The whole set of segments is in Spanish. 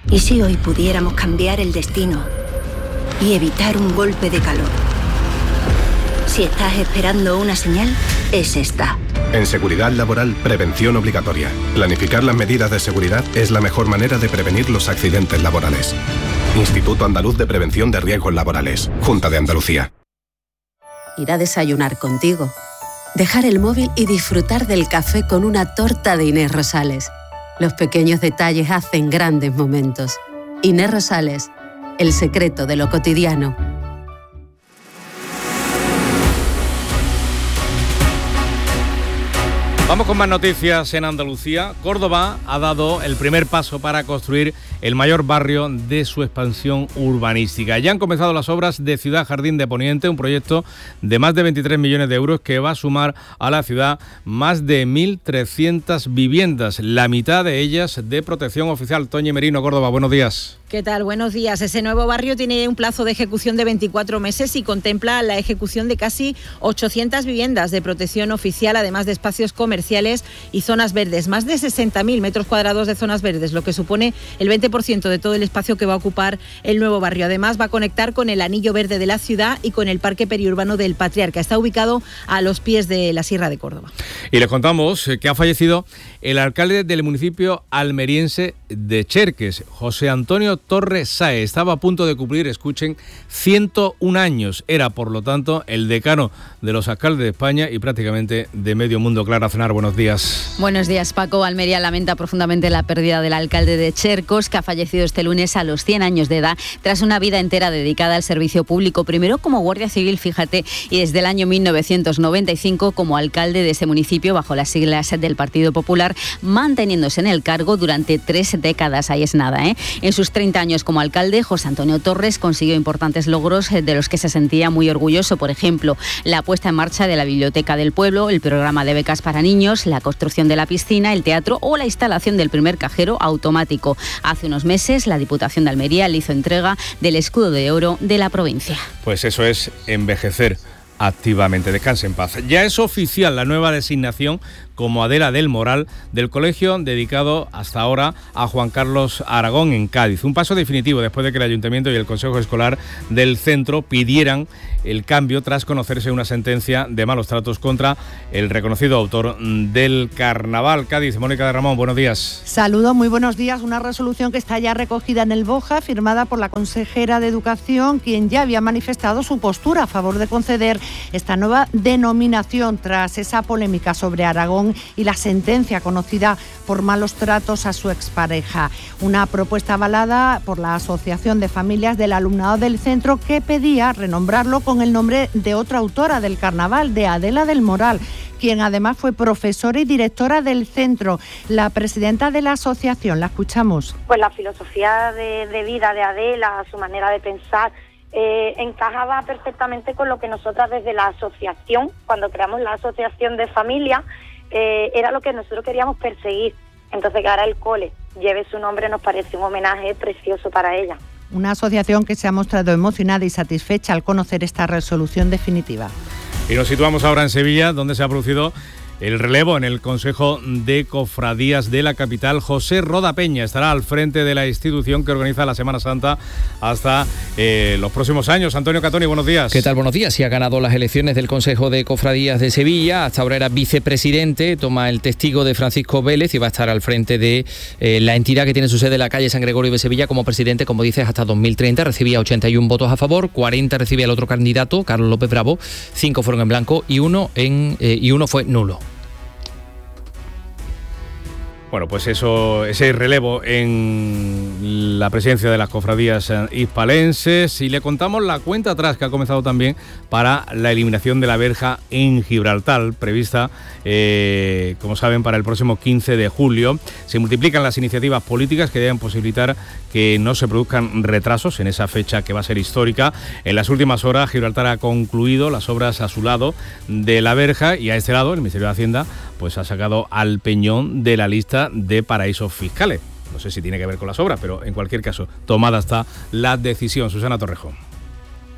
¿Y si hoy pudiéramos cambiar el destino y evitar un golpe de calor? Si estás esperando una señal, es esta. En seguridad laboral, prevención obligatoria. Planificar las medidas de seguridad es la mejor manera de prevenir los accidentes laborales. Instituto Andaluz de Prevención de Riesgos Laborales. Junta de Andalucía. Ir a desayunar contigo. Dejar el móvil y disfrutar del café con una torta de Inés Rosales. Los pequeños detalles hacen grandes momentos. Inés Rosales, el secreto de lo cotidiano. Vamos con más noticias en Andalucía. Córdoba ha dado el primer paso para construir el mayor barrio de su expansión urbanística. Ya han comenzado las obras de Ciudad Jardín de Poniente, un proyecto de más de 23 millones de euros que va a sumar a la ciudad más de 1.300 viviendas, la mitad de ellas de protección oficial. Toñi Merino, Córdoba, buenos días. ¿Qué tal? Buenos días. Ese nuevo barrio tiene un plazo de ejecución de 24 meses y contempla la ejecución de casi 800 viviendas de protección oficial, además de espacios comerciales y zonas verdes. Más de 60.000 metros cuadrados de zonas verdes, lo que supone el 20% de todo el espacio que va a ocupar el nuevo barrio. Además, va a conectar con el anillo verde de la ciudad y con el parque periurbano del Patriarca. Está ubicado a los pies de la Sierra de Córdoba. Y les contamos que ha fallecido el alcalde del municipio almeriense de Cherques, José Antonio Torres Sáez. Estaba a punto de cumplir, escuchen, 101 años. Era, por lo tanto, el decano de los alcaldes de España y prácticamente de medio mundo. Clara Cenar, buenos días. Buenos días, Paco. Almería lamenta profundamente la pérdida del alcalde de Chercos, que ha fallecido este lunes a los 100 años de edad, tras una vida entera dedicada al servicio público, primero como guardia civil, fíjate, y desde el año 1995 como alcalde de ese municipio bajo las siglas del Partido Popular, manteniéndose en el cargo durante 3 décadas. Ahí es nada, ¿eh? En sus 30 años como alcalde, José Antonio Torres consiguió importantes logros de los que se sentía muy orgulloso. Por ejemplo, la puesta en marcha de la Biblioteca del Pueblo, el programa de becas para niños, la construcción de la piscina, el teatro o la instalación del primer cajero automático. Hace unos meses, la Diputación de Almería le hizo entrega del escudo de oro de la provincia. Pues eso es envejecer activamente. Descanse en paz. Ya es oficial la nueva designación como Adela del Moral del colegio dedicado hasta ahora a Juan Carlos Aragón en Cádiz. Un paso definitivo después de que el Ayuntamiento y el Consejo Escolar del centro pidieran el cambio tras conocerse una sentencia de malos tratos contra el reconocido autor del carnaval. Cádiz, Mónica de Ramón, buenos días. Saludos, muy buenos días. Una resolución que está ya recogida en el BOJA, firmada por la consejera de Educación, quien ya había manifestado su postura a favor de conceder esta nueva denominación tras esa polémica sobre Aragón y la sentencia conocida por malos tratos a su expareja. Una propuesta avalada por la Asociación de Familias del Alumnado del Centro, que pedía renombrarlo con el nombre de otra autora del carnaval, de Adela del Moral, quien además fue profesora y directora del centro. La presidenta de la asociación, la escuchamos. Pues la filosofía de vida de Adela, su manera de pensar, encajaba perfectamente con lo que nosotras desde la asociación, cuando creamos la asociación de familia, era lo que nosotros queríamos perseguir. Entonces, que ahora el cole lleve su nombre nos parece un homenaje precioso para ella. Una asociación que se ha mostrado emocionada y satisfecha al conocer esta resolución definitiva. Y nos situamos ahora en Sevilla, donde se ha producido el relevo en el Consejo de Cofradías de la capital. José Roda Peña estará al frente de la institución que organiza la Semana Santa hasta los próximos años. Antonio Catoni, buenos días. ¿Qué tal? Buenos días. Y ha ganado las elecciones del Consejo de Cofradías de Sevilla. Hasta ahora era vicepresidente, toma el testigo de Francisco Vélez y va a estar al frente de la entidad que tiene su sede en la calle San Gregorio de Sevilla como presidente, como dices, hasta 2030. Recibía 81 votos a favor, 40 recibía el otro candidato, Carlos López Bravo, 5 fueron en blanco y uno fue nulo. Bueno, pues ese relevo en la presidencia de las cofradías hispalenses, y le contamos la cuenta atrás que ha comenzado también para la eliminación de la verja en Gibraltar, prevista, como saben, para el próximo 15 de julio. Se multiplican las iniciativas políticas que deben posibilitar que no se produzcan retrasos en esa fecha que va a ser histórica. En las últimas horas, Gibraltar ha concluido las obras a su lado de la verja, y a este lado, el Ministerio de Hacienda pues ha sacado al Peñón de la lista de paraísos fiscales. No sé si tiene que ver con las obras, pero en cualquier caso, tomada está la decisión. Susana Torrejón.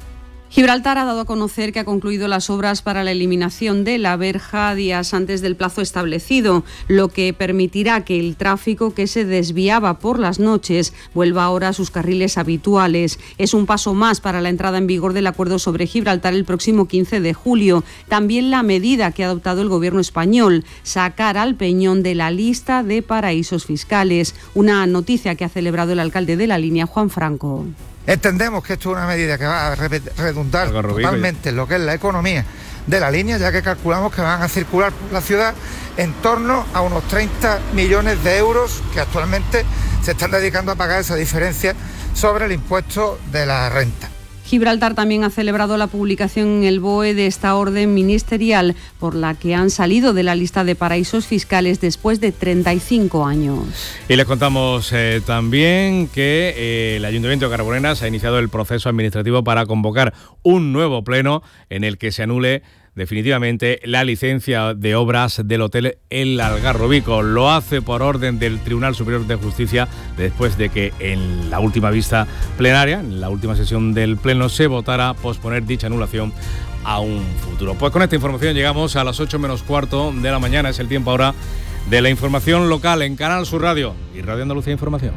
Gibraltar ha dado a conocer que ha concluido las obras para la eliminación de la verja días antes del plazo establecido, lo que permitirá que el tráfico que se desviaba por las noches vuelva ahora a sus carriles habituales. Es un paso más para la entrada en vigor del acuerdo sobre Gibraltar el próximo 15 de julio. También la medida que ha adoptado el gobierno español, sacar al Peñón de la lista de paraísos fiscales. Una noticia que ha celebrado el alcalde de La Línea, Juan Franco. Entendemos que esto es una medida que va a redundar totalmente en lo que es la economía de La Línea, ya que calculamos que van a circular por la ciudad en torno a unos 30 millones de euros que actualmente se están dedicando a pagar esa diferencia sobre el impuesto de la renta. Gibraltar también ha celebrado la publicación en el BOE de esta orden ministerial por la que han salido de la lista de paraísos fiscales después de 35 años. Y les contamos también que el Ayuntamiento de Carboneras ha iniciado el proceso administrativo para convocar un nuevo pleno en el que se anule definitivamente la licencia de obras del hotel El Algarrobico. Lo hace por orden del Tribunal Superior de Justicia después de que en la última vista plenaria, en la última sesión del Pleno, se votara posponer dicha anulación a un futuro. Pues con esta información llegamos a las 8 menos cuarto de la mañana. Es el tiempo ahora de la información local en Canal Sur Radio y Radio Andalucía Información.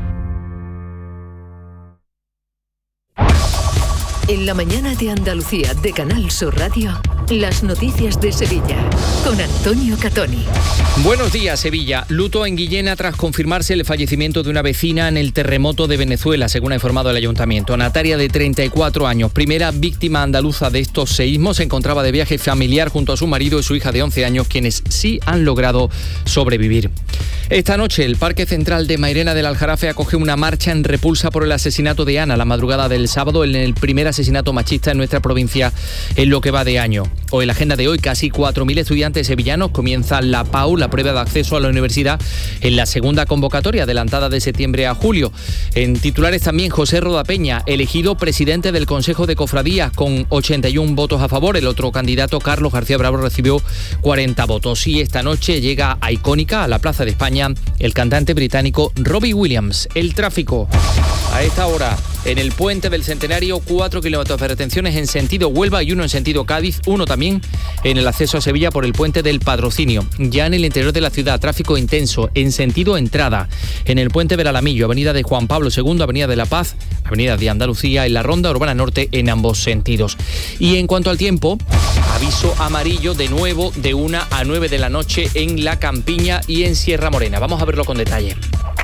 En la mañana de Andalucía de Canal Sur Radio, las noticias de Sevilla, con Antonio Catoni. Buenos días, Sevilla. Luto en Guillena tras confirmarse el fallecimiento de una vecina en el terremoto de Venezuela, según ha informado el Ayuntamiento. Natalia, de 34 años, primera víctima andaluza de estos seísmos, se encontraba de viaje familiar junto a su marido y su hija de 11 años, quienes sí han logrado sobrevivir. Esta noche, el Parque Central de Mairena del Aljarafe acoge una marcha en repulsa por el asesinato de Ana la madrugada del sábado, en el primer asesinato machista en nuestra provincia en lo que va de año. O en la agenda de hoy, casi 4.000 estudiantes sevillanos comienzan la PAU, la prueba de acceso a la universidad, en la segunda convocatoria adelantada de septiembre a julio. En titulares también, José Rodapeña, elegido presidente del Consejo de Cofradías con 81 votos a favor. El otro candidato, Carlos García Bravo, recibió 40 votos. Y esta noche llega a Icónica, a la Plaza de España, el cantante británico Robbie Williams. El tráfico a esta hora en el puente del Centenario, 4 kilómetros de retenciones en sentido Huelva y 1 en sentido Cádiz, 1 también en el acceso a Sevilla por el puente del Patrocinio. Ya en el interior de la ciudad, tráfico intenso en sentido entrada en el puente del Alamillo, avenida de Juan Pablo II, avenida de la Paz, avenida de Andalucía, en la Ronda Urbana Norte, en ambos sentidos. Y en cuanto al tiempo, aviso amarillo de nuevo de 1 a 9 de la noche en La Campiña y en Sierra Morena. Vamos a verlo con detalle.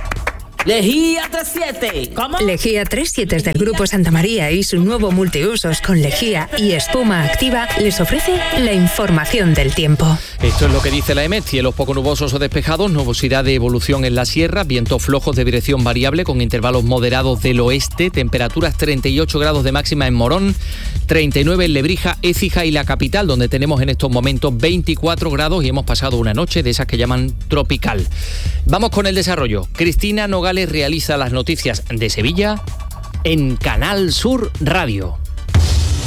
Lejía 37. ¿Cómo? Lejía 37 del Grupo Santa María y su nuevo multiusos con lejía y espuma activa les ofrece la información del tiempo. Esto es lo que dice la EMET. Cielos poco nubosos o despejados, nubosidad de evolución en la sierra, vientos flojos de dirección variable con intervalos moderados del oeste, temperaturas 38 grados de máxima en Morón, 39 en Lebrija, Écija y la capital, donde tenemos en estos momentos 24 grados y hemos pasado una noche de esas que llaman tropical. Vamos con el desarrollo. Cristina Nogales realiza las noticias de Sevilla en Canal Sur Radio.